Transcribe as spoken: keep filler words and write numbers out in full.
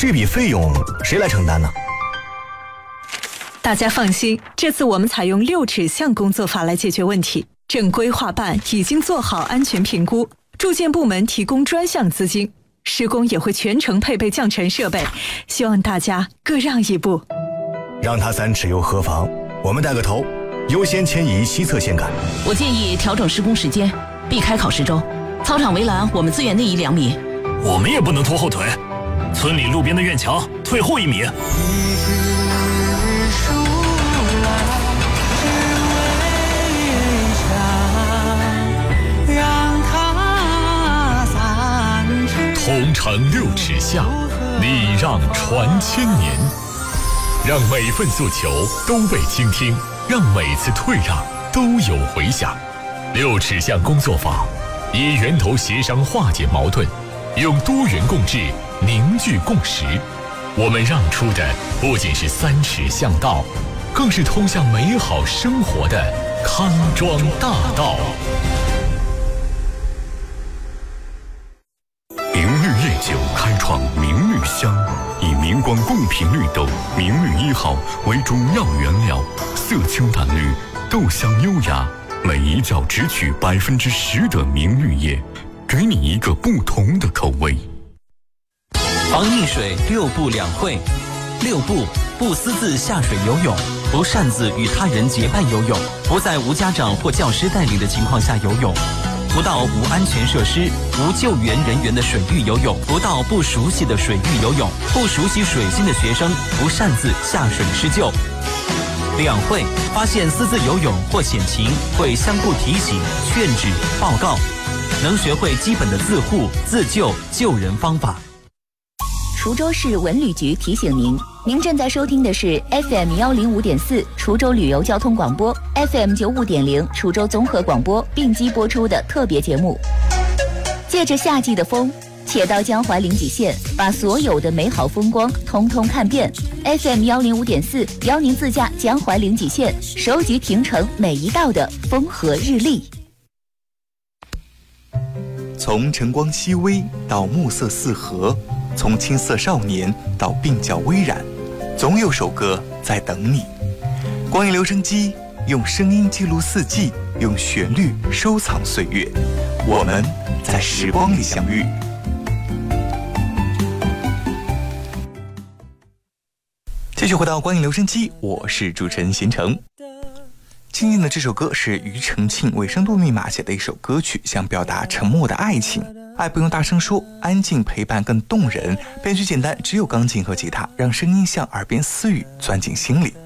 这笔费用谁来承担呢？ 大家放心，这次我们采用六尺巷工作法来解决问题。正规划办已经做好安全评估，住建部门提供专项资金，施工也会全程配备降尘设备，希望大家各让一步。 让他三尺又何妨？我们带个头，优先迁移西侧线杆。 我建议调整施工时间，避开考试周。操场围栏我们自愿内移两米。 我们也不能拖后腿，村里路边的院墙退后一米。 同城六尺巷，礼让传千年，让每份诉求都被倾听，让每次退让都有回响。六尺巷工作坊以源头协商化解矛盾，用多元共治凝聚共识。我们让出的不仅是三尺巷道，更是通向美好生活的康庄大道。 明绿夜酒开创明绿香，以明光贡品绿豆明绿一号为主要原料，色清淡绿，豆香优雅，每一窖只取百分之十的明绿叶，给你一个不同的口味。 防溺水六不两会，六不：不私自下水游泳，不擅自与他人结伴游泳，不在无家长或教师带领的情况下游泳，不到无安全设施、无救援人员的水域游泳，不到不熟悉的水域游泳，不熟悉水性的学生不擅自下水施救。两会：发现私自游泳或险情，会相互提醒、劝止、报告，能学会基本的自护、自救、救人方法。 滁州市文旅局提醒您，您正在收听的是 F M 幺零五点四滁州旅游交通广播 ，F M 九五点零滁州综合广播并机播出的特别节目。借着夏季的风，且到江淮临济县，把所有的美好风光通通看遍。F M 幺零五点四邀您自驾江淮临济县，收集亭城每一道的风和日丽。 从晨光熹微到暮色四合，从青涩少年到鬓角微染，总有首歌在等你。光影留声机用声音记录四季，用旋律收藏岁月，我们在时光里相遇。继续回到光影留声机，我是主持人贤成。今天的这首歌是庾澄庆为深度密码写的一首歌曲，想表达沉默的爱情。爱不用大声说，安静陪伴更动人。编曲简单，只有钢琴和吉他，让声音像耳边私语钻进心里。